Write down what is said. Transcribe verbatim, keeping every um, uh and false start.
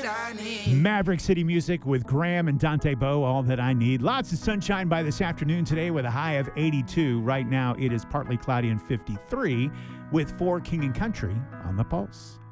I need. Maverick City Music with Graham and Dante Bowe, All That I Need. Lots of sunshine by this afternoon today with a high of eighty-two. Right now it is partly cloudy and fifty-three with four King and Country on the Pulse.